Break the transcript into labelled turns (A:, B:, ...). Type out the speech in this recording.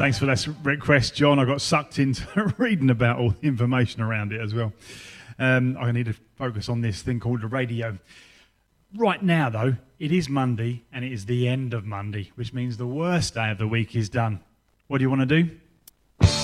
A: Thanks for that request, John. I got sucked into reading about all the information around it as well. I need to focus on this thing called the radio. Right now, though, it is Monday, and it is the end of Monday, which means the worst day of the week is done. What do you want to do?